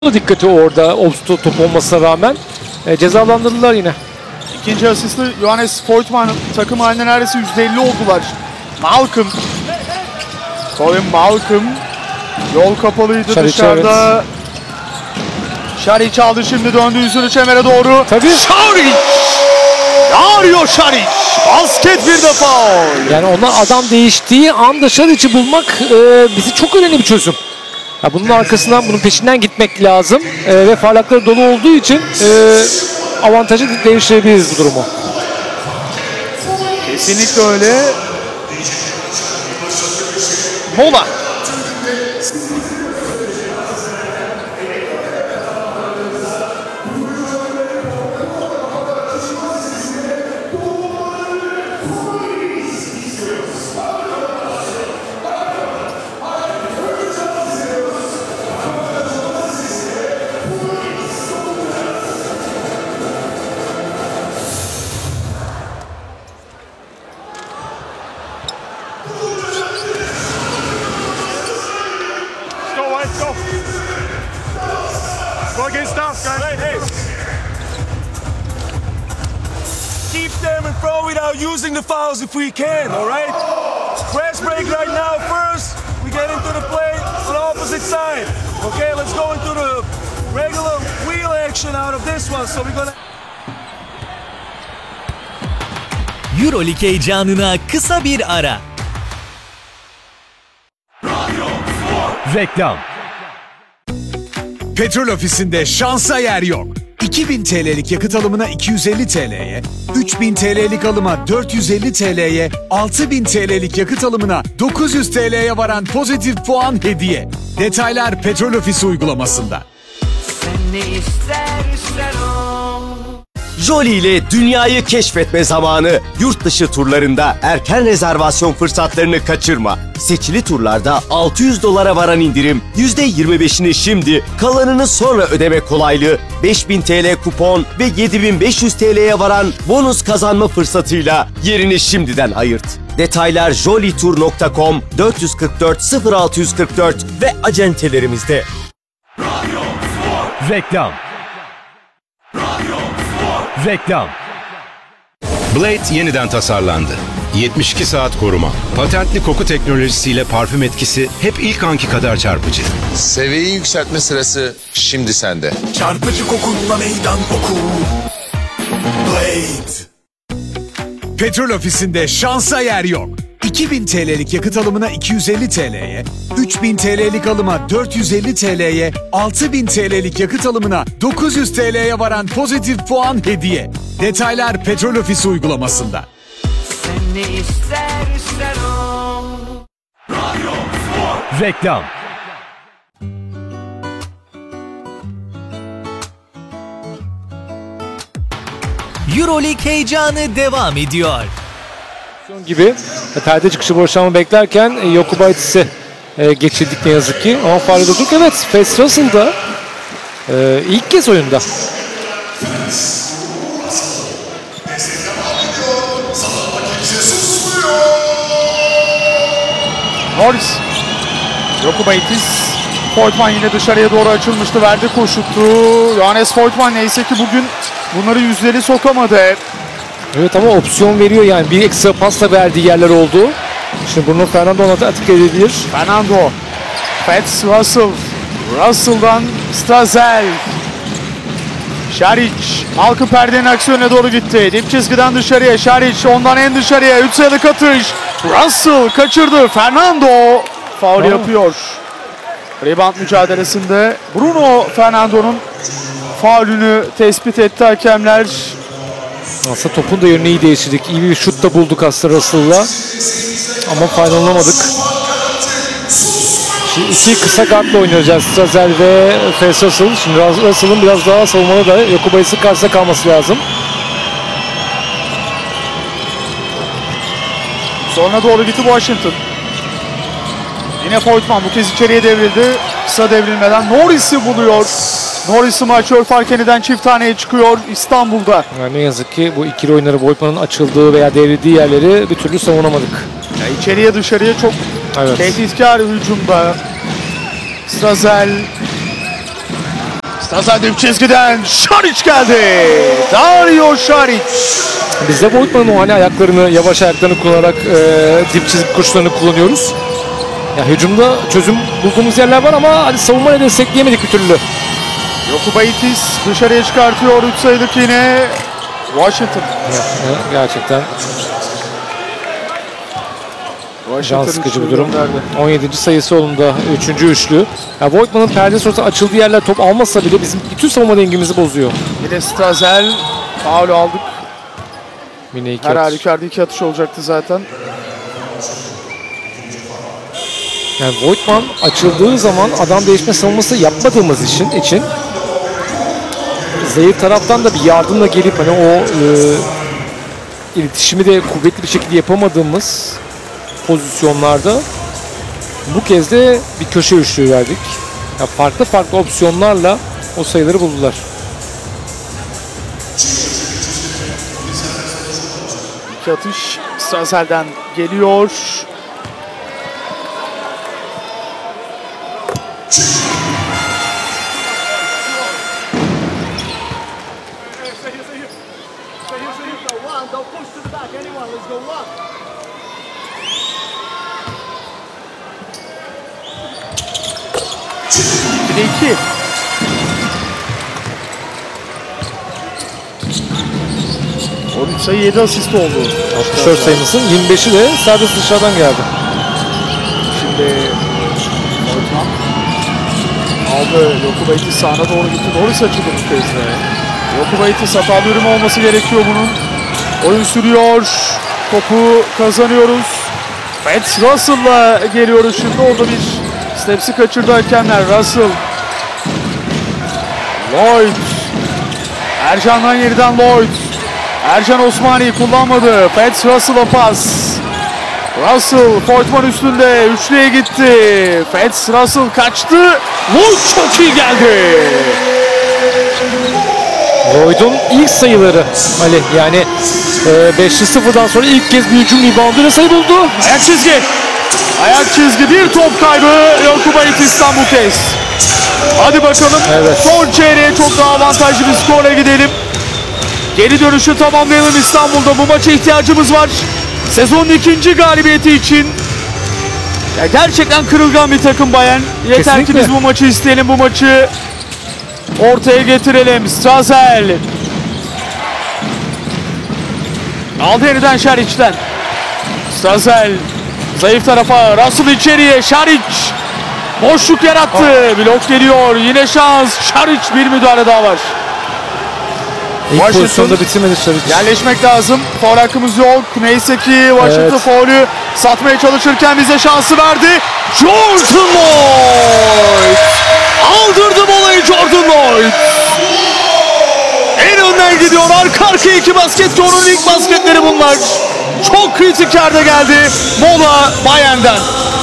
Dikkati orada top olmasına rağmen cezalandırdılar yine. İkinci asisti Johannes Voigtmann, takım haline neredeyse %50 oldular. Malcolm. Colin Malcolm. Yol kapalıydı Šarić, dışarıda. evet. Šarić aldı, şimdi döndü yüzünü çemere doğru. Tabii. Šarić! Dario Šarić! Basket bir de faul. Yani onlar adam değiştiği anda Šarić'i bulmak bizi çok önemli bir çözüm. Ya bunun arkasından, bunun peşinden gitmek lazım ve parlakları dolu olduğu için avantajı değiştirebiliriz bu durumu. Kesinlikle öyle. Mola. Go against us, guys. Hey. Keep them in front without using the fouls if we can, all right? Press break right now first. We get into the play on the opposite side. Okay, let's go into the regular wheel action out of this one. So we're gonna... Euroleague heyecanına kısa bir ara. Reklam. Petrol ofisinde şansa yer yok. 2000 TL'lik yakıt alımına 250 TL'ye, 3000 TL'lik alıma 450 TL'ye, 6000 TL'lik yakıt alımına 900 TL'ye varan pozitif puan hediye. Detaylar Petrol Ofisi uygulamasında. Jolly ile dünyayı keşfetme zamanı. Yurt dışı turlarında erken rezervasyon fırsatlarını kaçırma. Seçili turlarda $600 varan indirim, %25'ini şimdi, kalanını sonra ödeme kolaylığı, 5000 TL kupon ve 7500 TL'ye varan bonus kazanma fırsatıyla yerini şimdiden ayırt. Detaylar jollytour.com 444 0644 ve acentelerimizde. Reklam. Reklam. Blade yeniden tasarlandı. 72 saat koruma. Patentli koku teknolojisiyle parfüm etkisi hep ilk anki kadar çarpıcı. Seviyeyi yükseltme sırası şimdi sende. Çarpıcı kokunla meydan oku. Blade. Petrol ofisinde şansa yer yok. 2000 TL'lik yakıt alımına 250 TL'ye, 3000 TL'lik alıma 450 TL'ye, 6000 TL'lik yakıt alımına 900 TL'ye varan pozitif puan hediye. Detaylar Petrol Ofisi uygulamasında. Reklam. Euroleague heyecanı devam ediyor. Gibi perde çıkışı boşalma beklerken Jokubaitis'i geçirdik ne yazık ki. Ama faul durduk. Evet, Fast Russell'da ilk kez oyunda. Norris. Jokubaitis. Voigtmann yine dışarıya doğru açılmıştı. Verdi koşutu. Johannes Voigtmann neyse ki bugün bunları yüzleri sokamadı. Evet ama opsiyon veriyor yani. Bir ekstra pasla verdiği yerler oldu. Şimdi Bruno Fernando ona da atık edebilir. Fernando. Fats Russell. Russell'dan Strazel. Šarić. Malcolm perdenin aksiyonuna doğru gitti. Dip çizgiden dışarıya. Šarić ondan en dışarıya. 3 sayılık atış. Russell kaçırdı. Fernando faul yapıyor. Rebound mücadelesinde Bruno Fernando'nun faulünü tespit etti hakemler. Aslında topun da yönünü iyi değiştirdik. İyi bir şut da bulduk aslında Russell'la. Ama faydalanamaydık. Şimdi iki kısa guardla oynayacağız. Strazel ve Fast Russell. Şimdi Russell'ın biraz daha savunmada da Jokubaitis'in karşısında kalması lazım. Sonra doğru gitti Washington. Yine Voigtmann bu kez içeriye devrildi. Kısa devrilmeden Norris'i buluyor. Norris'i maçör fark yeniden çift taneye çıkıyor İstanbul'da. Yani ne yazık ki bu ikili oyunları Voigtmann'ın açıldığı veya devrildiği yerleri bir türlü savunamadık. Ya içeriye dışarıya çok tehditkar hücumda. Strazel Strazel dip çizgiden Šarić geldi. Dario Šarić. Biz de Voigtman'ın o hani ayaklarını, yavaş ayaklarını kullanarak dip çizgi koşularını kullanıyoruz. Ya hücumda çözüm bulduğumuz yerler var ama hani savunmayla destekleyemedik bir türlü. Jokubaitis dışarıya çıkartıyor. 3 sayılık yine Washington. Gerçekten can sıkıcı bir durum. gönderdi. 17. sayısı olunda 3. üçlü. Ya Voigtman'ın perdesi olsa açıldığı yerler top almasa bile bizim bütün savunma dengemizi bozuyor. Yine Strazel. Faul aldık. Yine iki Her atış. halükarda 2 atış olacaktı zaten. Yani Voigtman açıldığı zaman adam değişme savunması yapmadığımız için zayıf taraftan da bir yardımla gelip hani o iletişimi de kuvvetli bir şekilde yapamadığımız pozisyonlarda bu kez de bir köşe üçlüğü verdik. Ya farklı opsiyonlarla o sayıları buldular. İki atış Strazel'den geliyor. Bir de 2. Sayı 7 asist oldu. 64 sayımızın 25'i de serbest dışarıdan geldi. Şimdi Voigtman aldı. Jokubaitis sağına doğru gitti. Norris açıldı bu kez de. Jokubaitis hatalı yürüme olması gerekiyor bunun. Oyun sürüyor. Topu kazanıyoruz. Fats Russell'la geliyoruz şimdi. Orada bir stepsi kaçırdı hakemler. Russell. Lloyd. Ercan'dan yeniden Lloyd. Ercan Osmani kullanmadı. Fats Russell'a pas. Russell Voigtman üstünde. Üçlüye gitti. Fats Russell kaçtı. Lloyd çok iyi geldi. Lloyd'un ilk sayıları Ali yani 5'li 0'dan sonra ilk kez bir hücum rebounduyla sayı buldu. Ayak çizgi. Ayak çizgi. Bir top kaybı. Jokubaitis'ten bu kez. Hadi bakalım. Evet. Son çeyreğe çok daha avantajlı bir skorla gidelim. Geri dönüşü tamamlayalım İstanbul'da. Bu maça ihtiyacımız var. Sezonun 2. galibiyeti için. Ya gerçekten kırılgan bir takım Bayern. Yeter Kesinlikle. ki biz bu maçı isteyelim. Bu maçı ortaya getirelim. Strazel. Aldı yeniden Šarić'ten. Strazel. Zayıf tarafa. Russell içeriye. Šarić. Boşluk yarattı. Blok geliyor. Yine şans. Šarić bir müdahale daha var. İlk Washington pozisyonda bitirmedi Šarić. yerleşmek lazım. Faul hakkımız yok. Neyse ki Washington Evet. faulü satmaya çalışırken bize şansı verdi. Jordan Lloyd. Aldırdı molayı Jordan Lloyd. En önden gidiyor. Arka arkaya 2 basket ki onun ilk basketleri bunlar. Çok kritik yerde geldi. Mola Bayern'den.